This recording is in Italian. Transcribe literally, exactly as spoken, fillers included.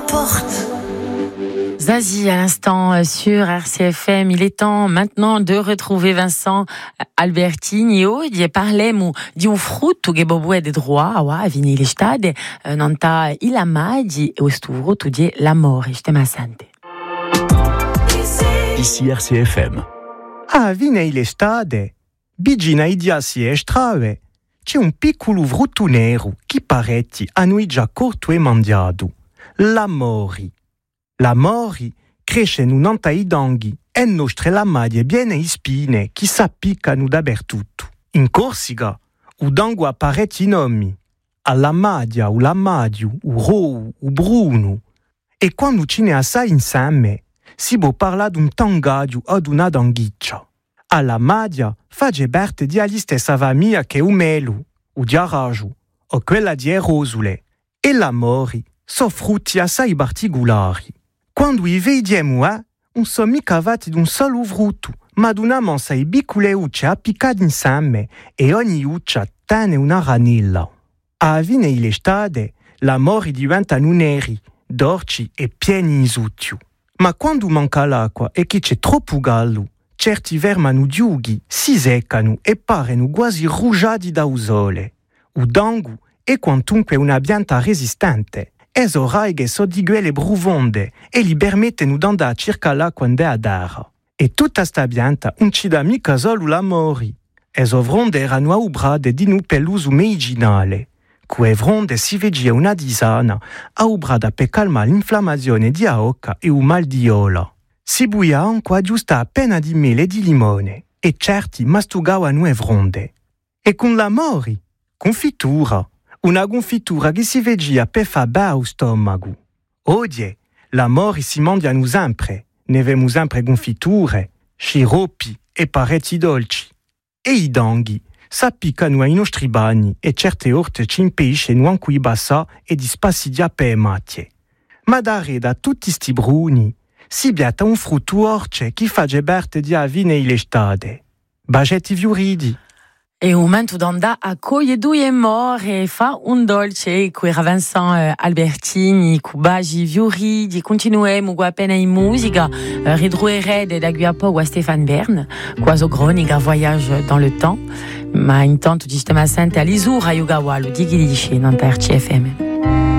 porte. Zazie à l'instant sur R C F M. Il est temps maintenant de retrouver Vincent Albertini. Oggi parliamo di un frutto che bobuè de droit, a vini l'estate, nanta il amagi e questo frutto di l'amore. Stiamo assente. Ici R C F M. Ah, vine l'estate, bigina idia si estrave. C'è un piccolo frutto nero che paretti a noi già corto e mangiato. L'amori. L'amori cresce in un'anta i danghi e nostre lamadie biene ispine che s'appiccano dappertutto. In Corsica, u dango ha parecchi nomi. All'amadia, u lamadio, u rou, u bruno. E quando ce ne assai insieme, si può parlare d'un tangadio o d'una danghiccia. All'amadia fage parte di alla stessa famiglia che u melo, u di araggio, o quella di erosule. E l'amori so frutti assai particolari. Quando i vediamo, eh, non sono mica fatti d'un solo frutto, ma d'una mansa di piccole ucce appiccate insieme e ogni uccia tiene una ranella. A fine dell'estate, l'amori diventano neri, dolci e pieni di zucchero. Ma quando manca l'acqua e che c'è troppo gallo, certi vermano diughi, si seccano e paiono quasi rugiadi da usole. Il dango è quantunque una pianta resistente. Eso raighe so di guele bruvonde e li permettono d'andare circa l'acqua quando è ad ara. E tutta sta pianta non ci dà mica solo l'amore. Eso vronde erano aubrate di un peluso medicinale. Que vronde si vegia una disana aubrata per calmare l'inflammazione di aocca e un mal di ola. Si buia anche giusta appena di mele e di limone e certi mastugavano e vronde. E con l'amore, confitura. Una confitura che si vegia per far bene al stomaco. Oggi, l'amore si mangiano sempre. Ne vemo sempre confiture, sciroppi e parecchi dolci. E i danghi s'appiccano ai nostri bagni e certe volte ci impediscono anche di passare e di spassidiare per macchie. Ma dare da tutti sti bruni, si biata un frutto orce che fa geberte di avine l'estate. Bagetti viuridi. E un momento d'andare a cogliere due more e fa un dolce qui era Vincent Albertini, Cubagi Viuridi, continuiamo appena in musica, ridruerede da qui a poco a Stéphane Bern, quasi cronica voyage dans le temps, ma intanto ci stiamo assente all'isura Yogawalu di Ghilisce, non per C F M.